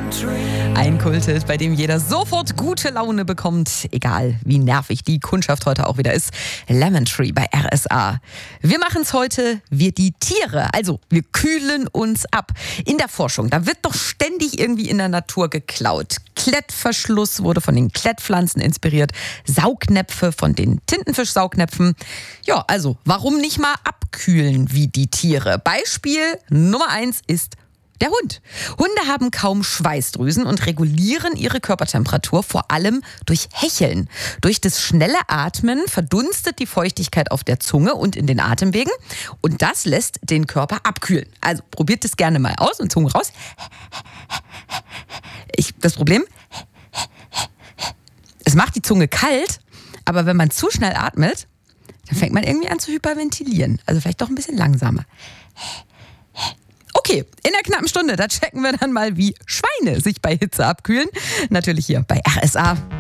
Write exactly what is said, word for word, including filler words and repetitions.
Ein Kulthit, bei dem jeder sofort gute Laune bekommt, egal wie nervig die Kundschaft heute auch wieder ist. Lemon Tree bei R S A. Wir machen es heute, wir die Tiere, also wir kühlen uns ab. In der Forschung, da wird doch ständig irgendwie in der Natur geklaut. Klettverschluss wurde von den Klettpflanzen inspiriert, Saugnäpfe von den Tintenfisch-Saugnäpfen. Ja, also warum nicht mal abkühlen wie die Tiere? Beispiel Nummer eins ist der Hund. Hunde haben kaum Schweißdrüsen und regulieren ihre Körpertemperatur vor allem durch Hecheln. Durch das schnelle Atmen verdunstet die Feuchtigkeit auf der Zunge und in den Atemwegen und das lässt den Körper abkühlen. Also probiert es gerne mal aus und Zunge raus. Ich, das Problem, es macht die Zunge kalt, aber wenn man zu schnell atmet, dann fängt man irgendwie an zu hyperventilieren. Also vielleicht doch ein bisschen langsamer. Okay, in der knappen Stunde, da checken wir dann mal, wie Schweine sich bei Hitze abkühlen. Natürlich hier bei R S A.